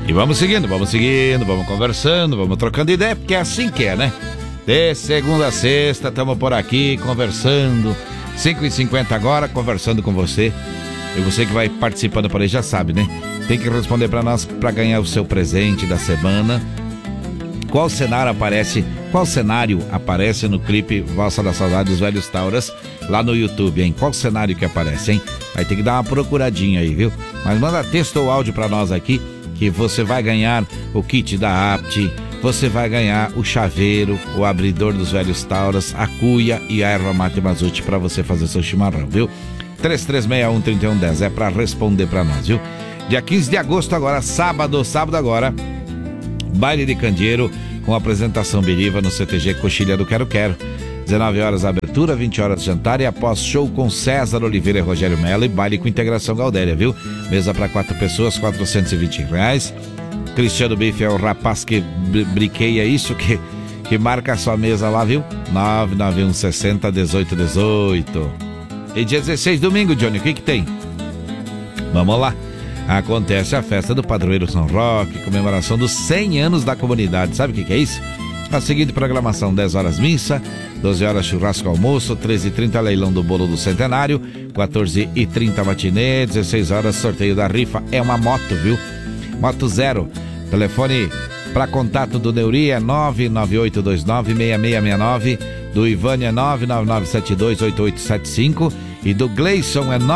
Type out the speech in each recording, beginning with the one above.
E vamos seguindo, vamos conversando, vamos trocando ideia, porque é assim que é, né? De segunda a sexta, estamos por aqui conversando, 5h50 agora, conversando com você. E você que vai participando por aí já sabe, né? Tem que responder para nós para ganhar o seu presente da semana. Qual cenário aparece no clipe Valsa da Saudade dos Velhos Tauras lá no YouTube, hein? Qual cenário que aparece, hein? Aí tem que dar uma procuradinha aí, viu? Mas manda texto ou áudio para nós aqui, que você vai ganhar o kit da Apt, você vai ganhar o chaveiro, o abridor dos Velhos Tauras, a cuia e a erva mate Mazuti para você fazer seu chimarrão, viu? 3361-3110 é para responder para nós, viu? Dia 15 de agosto agora, sábado agora, baile de candeeiro com apresentação Biriva no CTG Coxilha do Quero Quero. 19 horas abertura, 20 horas jantar e após show com César Oliveira e Rogério Mello e baile com integração Gaudéria, viu? Mesa para 4 pessoas, R$420. Cristiano Bife é o rapaz que briqueia isso, que marca a sua mesa lá, viu? 991 60 18 18. E dia 16, domingo, Johnny, o que tem? Vamos lá. Acontece a festa do Padroeiro São Roque, comemoração dos 100 anos da comunidade. Sabe o que é isso? A seguinte programação: 10 horas missa, 12 horas churrasco almoço, 13h30 leilão do bolo do centenário, 14h30 matinê, 16 horas sorteio da rifa. É uma moto, viu? Moto zero. Telefone para contato do Neuri é 998296669, do Ivani é 999728875 e do Gleison é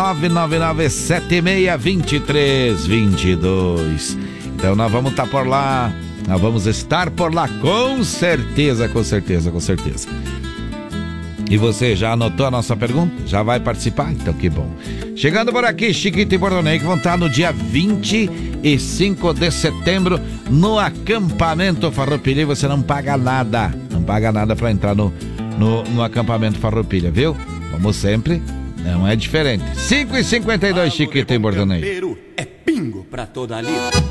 996762322. Então nós vamos estar por lá. Nós vamos estar por lá, com certeza. E você já anotou a nossa pergunta? Já vai participar? Então que bom. Chegando por aqui, Chiquito e Bordonei, que vão estar no dia 25 de setembro no acampamento Farroupilha. E você não paga nada. Não paga nada para entrar no acampamento Farroupilha, viu? Como sempre, não é diferente. 5h52, Chiquito e Bordonei. É pingo pra toda a lida.